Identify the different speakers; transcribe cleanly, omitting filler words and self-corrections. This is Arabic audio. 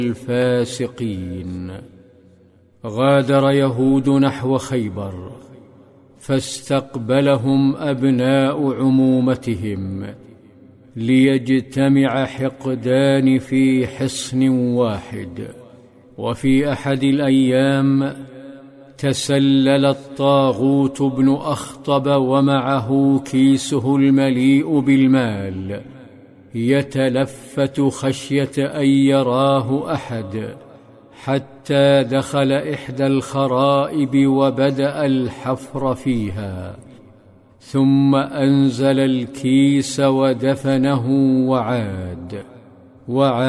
Speaker 1: الفاسقين. غادر يهود نحو خيبر، فاستقبلهم أبناء عمومتهم ليجتمع حقدان في حصن واحد. وفي أحد الأيام تسلل الطاغوت بن أخطب ومعه كيسه المليء بالمال، يتلفت خشية أن يراه أحد، حتى دخل إحدى الخرائب وبدأ الحفر فيها، ثم أنزل الكيس ودفنه وعاد